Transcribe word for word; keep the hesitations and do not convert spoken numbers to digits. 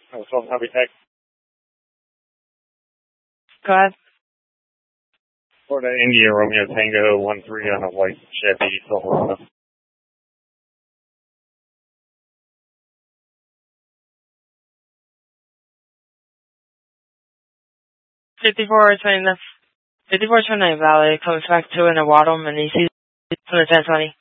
Oh, twelve copy tech. Go ahead. Florida India Romeo Tango one three on a white Chevy Silverado. fifty-four twenty-nine, fifty-four twenty-nine Valley comes back to an Awado Manisi from the ten twenty.